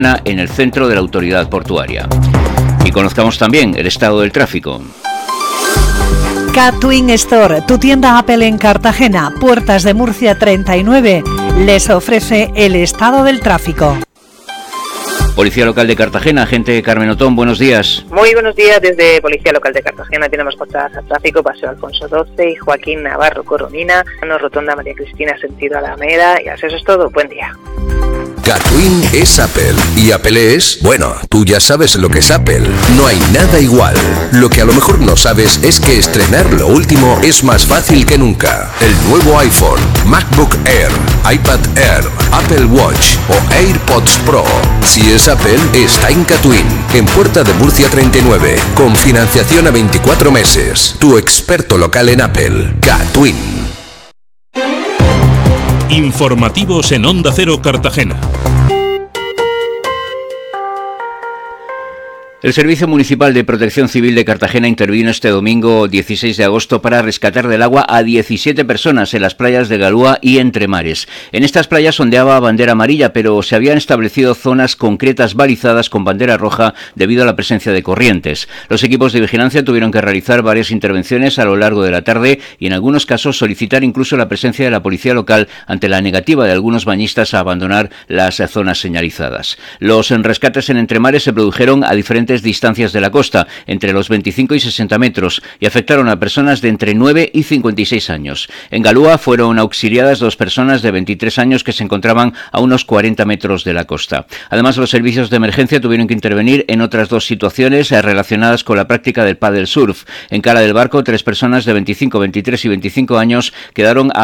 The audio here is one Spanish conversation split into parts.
en el centro de la autoridad portuaria. Y conozcamos también el estado del tráfico. Catwin Store, tu tienda Apple en Cartagena, Puertas de Murcia 39, les ofrece el estado del tráfico. Policía Local de Cartagena, agente Carmen Otón, buenos días. Muy buenos días desde Policía Local de Cartagena. Tenemos cortadas al tráfico, Paseo Alfonso XII y Joaquín Navarro Coronina, Rotonda María Cristina sentido Alameda, y eso es todo. Buen día. Catwin es Apple y Apple es, bueno, tú ya sabes lo que es Apple. No hay nada igual. Lo que a lo mejor no sabes es que estrenar lo último es más fácil que nunca. El nuevo iPhone, MacBook Air, iPad Air, Apple Watch o AirPods Pro. Si es Apple, está en Catwin, en Puerta de Murcia 39, con financiación a 24 meses. Tu experto local en Apple, Catwin. Informativos en Onda Cero Cartagena. El Servicio Municipal de Protección Civil de Cartagena intervino este domingo 16 de agosto para rescatar del agua a 17 personas en las playas de Galúa y Entremares. En estas playas ondeaba bandera amarilla, pero se habían establecido zonas concretas balizadas con bandera roja debido a la presencia de corrientes. Los equipos de vigilancia tuvieron que realizar varias intervenciones a lo largo de la tarde y en algunos casos solicitar incluso la presencia de la policía local ante la negativa de algunos bañistas a abandonar las zonas señalizadas. Los rescates en Entremares se produjeron a diferentes distancias de la costa, entre los 25 y 60 metros, y afectaron a personas de entre 9 y 56 años. En Galúa fueron auxiliadas 2 personas de 23 años que se encontraban a unos 40 metros de la costa. Además, los servicios de emergencia tuvieron que intervenir en otras 2 situaciones relacionadas con la práctica del paddle surf. En Cala del Barco, 3 personas de 25, 23 y 25 años quedaron a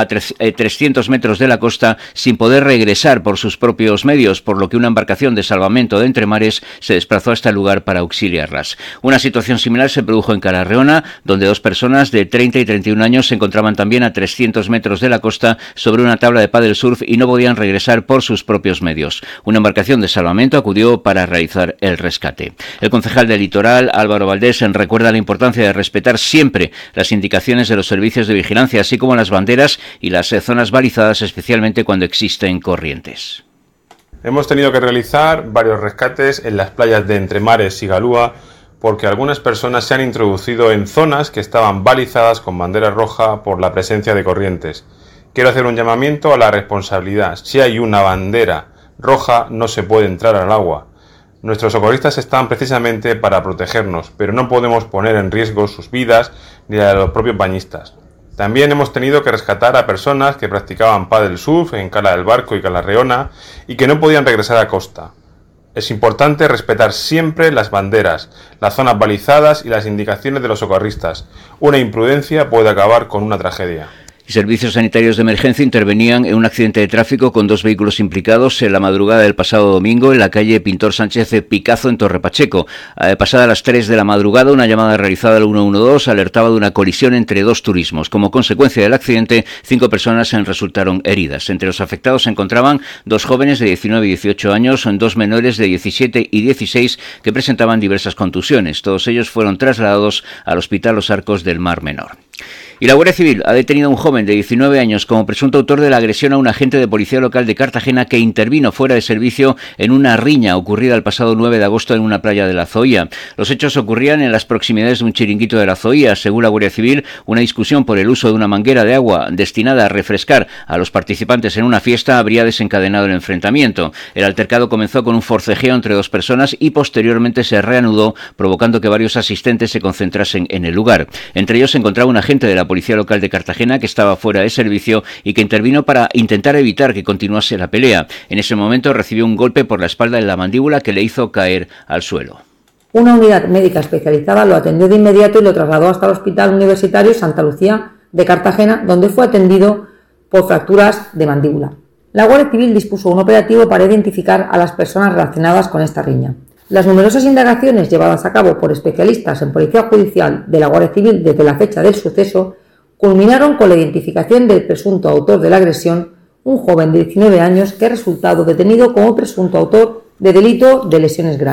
300 metros de la costa sin poder regresar por sus propios medios, por lo que una embarcación de salvamento de Entremares se desplazó a este lugar para auxiliarlas. Una situación similar se produjo en Calarreona, donde 2 personas de 30 y 31 años se encontraban también a 300 metros de la costa sobre una tabla de paddle surf y no podían regresar por sus propios medios. Una embarcación de salvamento acudió para realizar el rescate. El concejal del Litoral, Álvaro Valdés, recuerda la importancia de respetar siempre las indicaciones de los servicios de vigilancia, así como las banderas y las zonas balizadas, especialmente cuando existen corrientes. Hemos tenido que realizar varios rescates en las playas de Entremares y Galúa porque algunas personas se han introducido en zonas que estaban balizadas con bandera roja por la presencia de corrientes. Quiero hacer un llamamiento a la responsabilidad. Si hay una bandera roja, no se puede entrar al agua. Nuestros socorristas están precisamente para protegernos, pero no podemos poner en riesgo sus vidas ni la de los propios bañistas. También hemos tenido que rescatar a personas que practicaban paddle surf en Cala del Barco y Calarreona y que no podían regresar a costa. Es importante respetar siempre las banderas, las zonas balizadas y las indicaciones de los socorristas. Una imprudencia puede acabar con una tragedia. Y servicios sanitarios de emergencia intervenían en un accidente de tráfico con 2 vehículos implicados en la madrugada del pasado domingo en la calle Pintor Sánchez de Picazo en Torre Pacheco. Pasada las 3 de la madrugada, una llamada realizada al 112 alertaba de una colisión entre 2 turismos. Como consecuencia del accidente, 5 personas resultaron heridas. Entre los afectados se encontraban 2 jóvenes de 19 y 18 años, 2 menores de 17 y 16 que presentaban diversas contusiones. Todos ellos fueron trasladados al Hospital Los Arcos del Mar Menor. Y la Guardia Civil ha detenido a un joven de 19 años como presunto autor de la agresión a un agente de policía local de Cartagena que intervino fuera de servicio en una riña ocurrida el pasado 9 de agosto en una playa de La Zoía. Los hechos ocurrían en las proximidades de un chiringuito de La Zoía. Según la Guardia Civil, una discusión por el uso de una manguera de agua destinada a refrescar a los participantes en una fiesta habría desencadenado el enfrentamiento. El altercado comenzó con un forcejeo entre 2 personas y posteriormente se reanudó, provocando que varios asistentes se concentrasen en el lugar. Entre ellos se encontraba un agente de la Policía Local de Cartagena que estaba fuera de servicio y que intervino para intentar evitar que continuase la pelea. En ese momento recibió un golpe por la espalda en la mandíbula que le hizo caer al suelo. Una unidad médica especializada lo atendió de inmediato y lo trasladó hasta el Hospital Universitario Santa Lucía de Cartagena, donde fue atendido por fracturas de mandíbula. La Guardia Civil dispuso un operativo para identificar a las personas relacionadas con esta riña. Las numerosas indagaciones llevadas a cabo por especialistas en Policía Judicial de la Guardia Civil desde la fecha del suceso culminaron con la identificación del presunto autor de la agresión, un joven de 19 años que ha resultado detenido como presunto autor de delito de lesiones graves.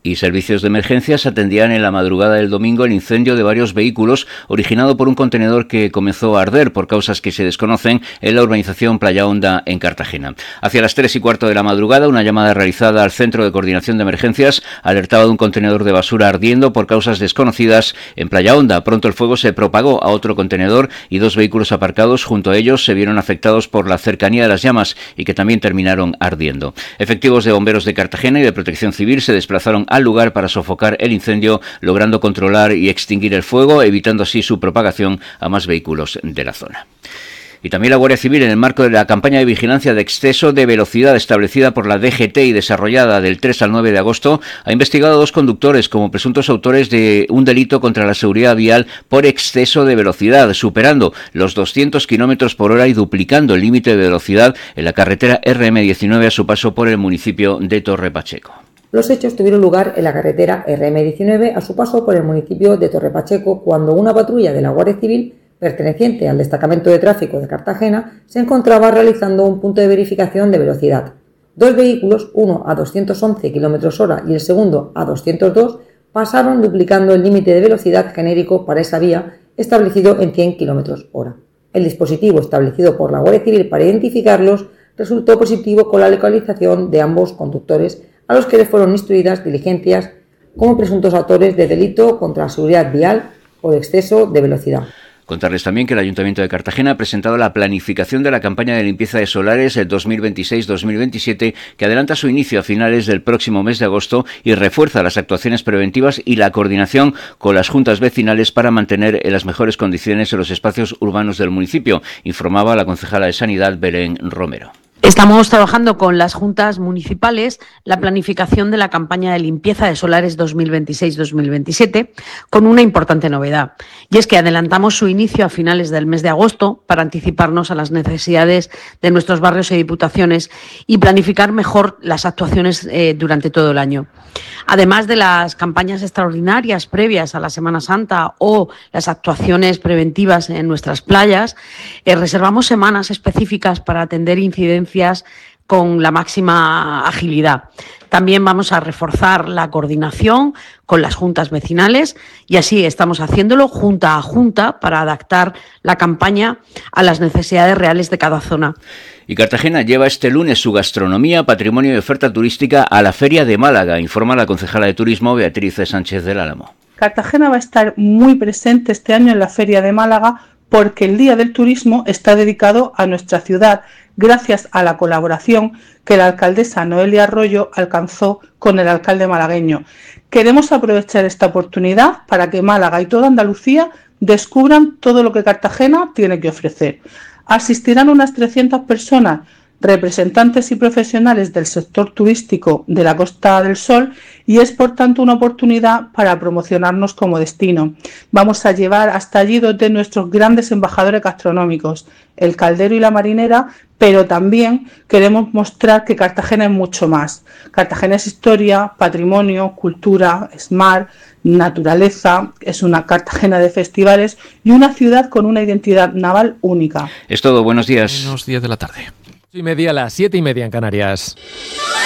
Y servicios de emergencias atendían en la madrugada del domingo el incendio de varios vehículos originado por un contenedor que comenzó a arder por causas que se desconocen en la urbanización Playa Honda en Cartagena. Hacia las 3:15 de la madrugada, una llamada realizada al Centro de Coordinación de Emergencias alertaba de un contenedor de basura ardiendo por causas desconocidas en Playa Honda. Pronto el fuego se propagó a otro contenedor y 2 vehículos aparcados junto a ellos se vieron afectados por la cercanía de las llamas y que también terminaron ardiendo. Efectivos de bomberos de Cartagena y de Protección Civil se desplazaron al lugar para sofocar el incendio, logrando controlar y extinguir el fuego, evitando así su propagación a más vehículos de la zona. Y también la Guardia Civil, en el marco de la campaña de vigilancia de exceso de velocidad establecida por la DGT y desarrollada del 3 al 9 de agosto, ha investigado a 2 conductores como presuntos autores de un delito contra la seguridad vial por exceso de velocidad, superando los 200 km por hora y duplicando el límite de velocidad en la carretera RM19 a su paso por el municipio de Torre Pacheco. Los hechos tuvieron lugar en la carretera RM19 a su paso por el municipio de Torre Pacheco, cuando una patrulla de la Guardia Civil perteneciente al Destacamento de Tráfico de Cartagena, se encontraba realizando un punto de verificación de velocidad. 2 vehículos, uno a 211 km/h y el segundo a 202, pasaron duplicando el límite de velocidad genérico para esa vía establecido en 100 km/h. El dispositivo establecido por la Guardia Civil para identificarlos resultó positivo con la localización de ambos conductores, a los que les fueron instruidas diligencias como presuntos autores de delito contra la seguridad vial por exceso de velocidad. Contarles también que el Ayuntamiento de Cartagena ha presentado la planificación de la campaña de limpieza de solares del 2026-2027, que adelanta su inicio a finales del próximo mes de agosto y refuerza las actuaciones preventivas y la coordinación con las juntas vecinales para mantener en las mejores condiciones los espacios urbanos del municipio, informaba la concejala de Sanidad, Belén Romero. Estamos trabajando con las juntas municipales la planificación de la campaña de limpieza de solares 2026-2027 con una importante novedad, y es que adelantamos su inicio a finales del mes de agosto para anticiparnos a las necesidades de nuestros barrios y diputaciones y planificar mejor las actuaciones durante todo el año. Además de las campañas extraordinarias previas a la Semana Santa o las actuaciones preventivas en nuestras playas, reservamos semanas específicas para atender incidencias con la máxima agilidad. También vamos a reforzar la coordinación con las juntas vecinales y así estamos haciéndolo junta a junta para adaptar la campaña a las necesidades reales de cada zona. Y Cartagena lleva este lunes su gastronomía, patrimonio y oferta turística a la Feria de Málaga, informa la concejala de Turismo Beatriz Sánchez del Álamo. Cartagena va a estar muy presente este año en la Feria de Málaga porque el Día del Turismo está dedicado a nuestra ciudad, gracias a la colaboración que la alcaldesa Noelia Arroyo alcanzó con el alcalde malagueño. Queremos aprovechar esta oportunidad para que Málaga y toda Andalucía descubran todo lo que Cartagena tiene que ofrecer. Asistirán unas 300 personas, representantes y profesionales del sector turístico de la Costa del Sol, y es por tanto una oportunidad para promocionarnos como destino. Vamos a llevar hasta allí 2 de nuestros grandes embajadores gastronómicos, el Caldero y la Marinera, pero también queremos mostrar que Cartagena es mucho más. Cartagena es historia, patrimonio, cultura, es mar, naturaleza, es una Cartagena de festivales y una ciudad con una identidad naval única. Es todo, buenos días. Buenos días de la tarde. 8:30, las 7:30 en Canarias.